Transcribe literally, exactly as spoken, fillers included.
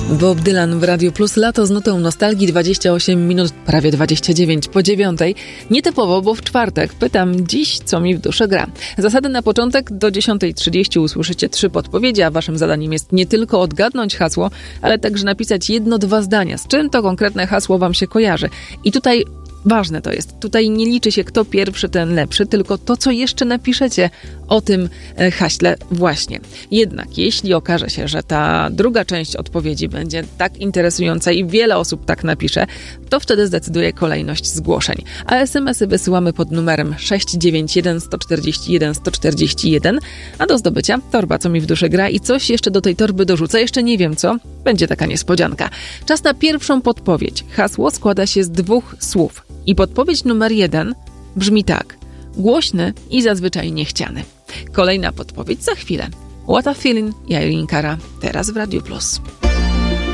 Bob Dylan w Radiu Plus. Lato z nutą nostalgii, dwadzieścia osiem minut, prawie dwadzieścia dziewięć po dziewiątej. Nietypowo, bo w czwartek pytam dziś, co mi w duszy gra. Zasady na początek: do dziesiątej trzydzieści usłyszycie trzy podpowiedzi, a waszym zadaniem jest nie tylko odgadnąć hasło, ale także napisać jedno, dwa zdania, z czym to konkretne hasło wam się kojarzy. I tutaj ważne to jest. Tutaj nie liczy się kto pierwszy, ten lepszy, tylko to, co jeszcze napiszecie o tym haśle właśnie. Jednak jeśli okaże się, że ta druga część odpowiedzi będzie tak interesująca i wiele osób tak napisze, to wtedy zdecyduje kolejność zgłoszeń. A es em esy wysyłamy pod numerem sześć dziewięć jeden, jeden cztery jeden, jeden cztery jeden, a do zdobycia torba, co mi w duszy gra, i coś jeszcze do tej torby dorzucę. Jeszcze nie wiem co. Będzie taka niespodzianka. Czas na pierwszą podpowiedź. Hasło składa się z dwóch słów. I podpowiedź numer jeden brzmi tak: głośny i zazwyczaj niechciany. Kolejna podpowiedź za chwilę. What a Feeling i Irene Cara, teraz w Radiu Plus.